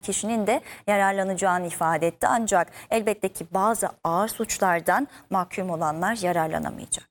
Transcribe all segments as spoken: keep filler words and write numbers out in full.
kişinin de yararlanacağını ifade etti. Ancak elbette ki bazı ağır suçlardan mahkum olanlar yararlanamayacak.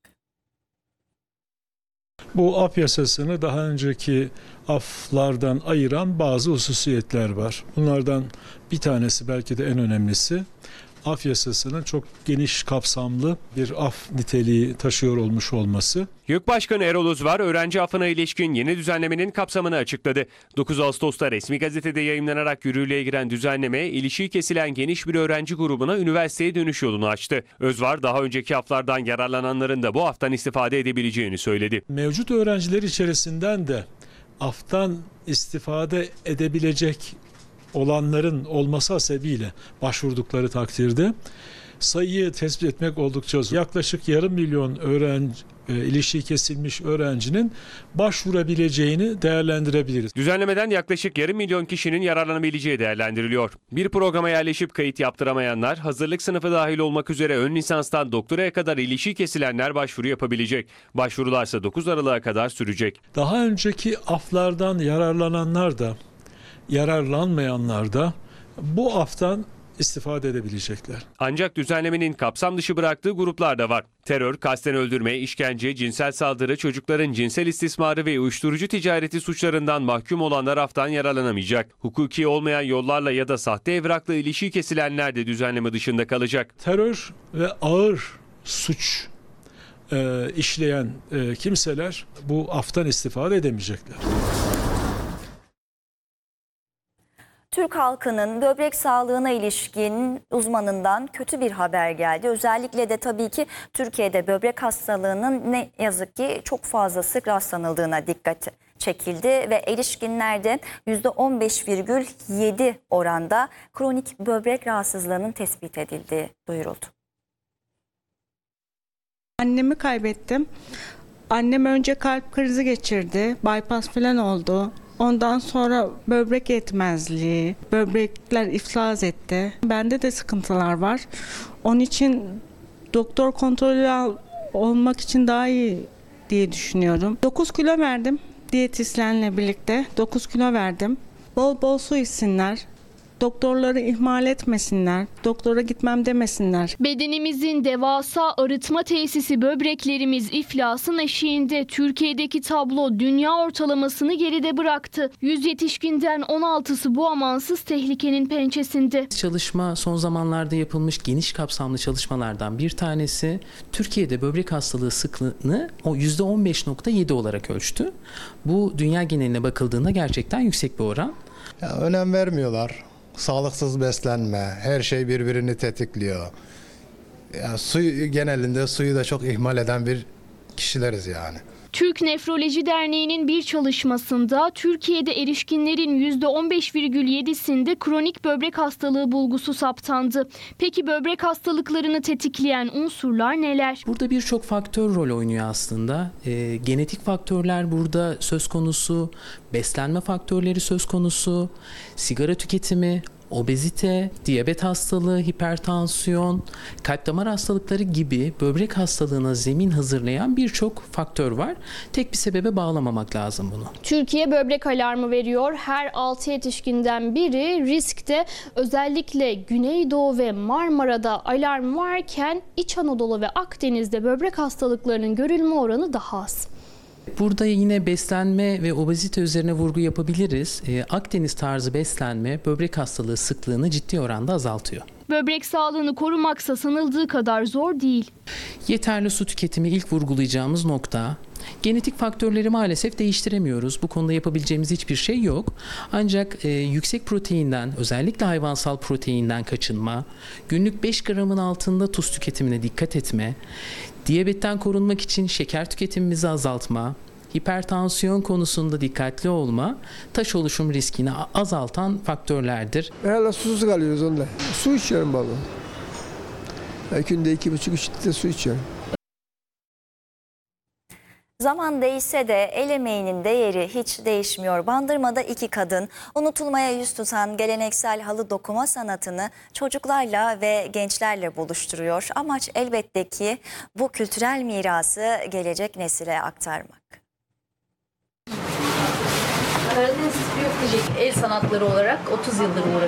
Bu af yasasını daha önceki aflardan ayıran bazı hususiyetler var. Bunlardan bir tanesi, belki de en önemlisi, af yasasının çok geniş kapsamlı bir af niteliği taşıyor olmuş olması. YÖK Başkanı Erol Uzvar öğrenci affına ilişkin yeni düzenlemenin kapsamını açıkladı. dokuz Ağustos'ta resmi gazetede yayımlanarak yürürlüğe giren düzenleme, ilişiği kesilen geniş bir öğrenci grubuna üniversiteye dönüş yolunu açtı. Uzvar daha önceki aflardan yararlananların da bu aftan istifade edebileceğini söyledi. Mevcut öğrenciler içerisinden de aftan istifade edebilecek olanların olması hasebiyle başvurdukları takdirde sayıyı tespit etmek oldukça zor. Yaklaşık yarım milyon öğrenci, e, ilişiği kesilmiş öğrencinin başvurabileceğini değerlendirebiliriz. Düzenlemeden yaklaşık yarım milyon kişinin yararlanabileceği değerlendiriliyor. Bir programa yerleşip kayıt yaptıramayanlar, hazırlık sınıfı dahil olmak üzere ön lisanstan doktoraya kadar ilişiği kesilenler başvuru yapabilecek. Başvurularsa dokuz Aralık'a kadar sürecek. Daha önceki aflardan yararlananlar da yararlanmayanlar da bu aftan istifade edebilecekler. Ancak düzenlemenin kapsam dışı bıraktığı gruplar da var. Terör, kasten öldürme, işkence, cinsel saldırı, çocukların cinsel istismarı ve uyuşturucu ticareti suçlarından mahkum olanlar aftan yararlanamayacak. Hukuki olmayan yollarla ya da sahte evrakla ilişiği kesilenler de düzenleme dışında kalacak. Terör ve ağır suç e, işleyen e, kimseler bu aftan istifade edemeyecekler. Türk halkının böbrek sağlığına ilişkin uzmanından kötü bir haber geldi. Özellikle de tabii ki Türkiye'de böbrek hastalığının ne yazık ki çok fazla sık rastlanıldığına dikkat çekildi ve erişkinlerde yüzde on beş virgül yedi oranda kronik böbrek rahatsızlığının tespit edildiği duyuruldu. Annemi kaybettim. Annem önce kalp krizi geçirdi, bypass falan oldu. Ondan sonra böbrek yetmezliği, böbrekler iflas etti. Bende de sıkıntılar var. Onun için doktor kontrolü al, olmak için daha iyi diye düşünüyorum. dokuz kilo verdim diyetisyenle birlikte. dokuz kilo verdim. Bol bol su içsinler. Doktorları ihmal etmesinler, doktora gitmem demesinler. Bedenimizin devasa arıtma tesisi böbreklerimiz iflasın eşiğinde. Türkiye'deki tablo dünya ortalamasını geride bıraktı. yüz yetişkinden on altısı bu amansız tehlikenin pençesinde. Çalışma son zamanlarda yapılmış geniş kapsamlı çalışmalardan bir tanesi. Türkiye'de böbrek hastalığı sıklığını o yüzde on beş virgül yedi olarak ölçtü. Bu dünya geneline bakıldığında gerçekten yüksek bir oran. Ya, önem vermiyorlar. Sağlıksız beslenme, her şey birbirini tetikliyor. Ya, suyu, genelinde suyu da çok ihmal eden bir kişileriz yani. Türk Nefroloji Derneği'nin bir çalışmasında Türkiye'de erişkinlerin yüzde on beş virgül yedisinde kronik böbrek hastalığı bulgusu saptandı. Peki böbrek hastalıklarını tetikleyen unsurlar neler? Burada birçok faktör rol oynuyor aslında. E, genetik faktörler burada söz konusu, beslenme faktörleri söz konusu, sigara tüketimi, obezite, diyabet hastalığı, hipertansiyon, kalp damar hastalıkları gibi böbrek hastalığına zemin hazırlayan birçok faktör var. Tek bir sebebe bağlamamak lazım bunu. Türkiye böbrek alarmı veriyor. Her altı yetişkinden biri riskte. Özellikle Güneydoğu ve Marmara'da alarm varken İç Anadolu ve Akdeniz'de böbrek hastalıklarının görülme oranı daha az. Burada yine beslenme ve obezite üzerine vurgu yapabiliriz. Ee, Akdeniz tarzı beslenme böbrek hastalığı sıklığını ciddi oranda azaltıyor. Böbrek sağlığını korumaksa sanıldığı kadar zor değil. Yeterli su tüketimi ilk vurgulayacağımız nokta. Genetik faktörleri maalesef değiştiremiyoruz. Bu konuda yapabileceğimiz hiçbir şey yok. Ancak e, yüksek proteinden, özellikle hayvansal proteinden kaçınma, günlük beş gramın altında tuz tüketimine dikkat etme, diyabetten korunmak için şeker tüketimimizi azaltma, hipertansiyon konusunda dikkatli olma, taş oluşum riskini azaltan faktörlerdir. Herhalde susuz kalıyoruz onda. Su içiyorum baba. Yani günde iki buçuk üç litre su içiyorum. Zaman değişse de el emeğinin değeri hiç değişmiyor. Bandırma'da iki kadın unutulmaya yüz tutan geleneksel halı dokuma sanatını çocuklarla ve gençlerle buluşturuyor. Amaç elbette ki bu kültürel mirası gelecek nesile aktarmak. Karadeniz Biyofijik el sanatları olarak otuz yıldır uğraşıyorum.